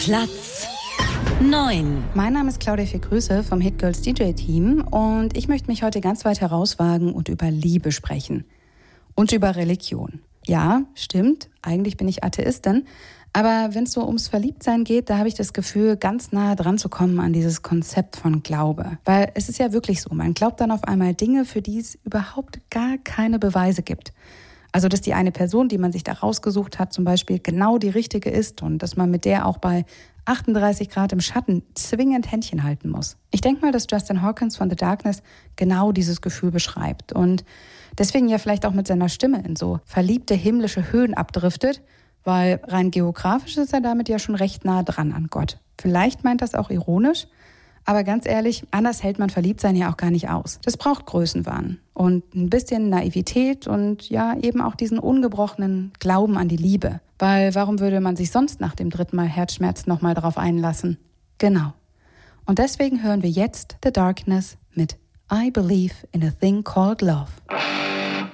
Platz 9. Mein Name ist Claudia Grüße vom Hit Girls DJ Team und ich möchte mich heute ganz weit herauswagen und über Liebe sprechen. Und über Religion. Ja, stimmt, eigentlich bin ich Atheistin, aber wenn es so ums Verliebtsein geht, da habe ich das Gefühl, ganz nah dran zu kommen an dieses Konzept von Glaube. Weil es ist ja wirklich so, man glaubt dann auf einmal Dinge, für die es überhaupt gar keine Beweise gibt. Also, dass die eine Person, die man sich da rausgesucht hat, zum Beispiel genau die richtige ist und dass man mit der auch bei 38 Grad im Schatten zwingend Händchen halten muss. Ich denke mal, dass Justin Hawkins von The Darkness genau dieses Gefühl beschreibt und deswegen ja vielleicht auch mit seiner Stimme in so verliebte himmlische Höhen abdriftet, weil rein geografisch ist er damit ja schon recht nah dran an Gott. Vielleicht meint das auch ironisch, aber ganz ehrlich, anders hält man Verliebtsein ja auch gar nicht aus. Das braucht Größenwahn und ein bisschen Naivität und ja eben auch diesen ungebrochenen Glauben an die Liebe. Weil warum würde man sich sonst nach dem 3. Mal Herzschmerz nochmal darauf einlassen? Genau. Und deswegen hören wir jetzt The Darkness mit I Believe in a Thing Called Love.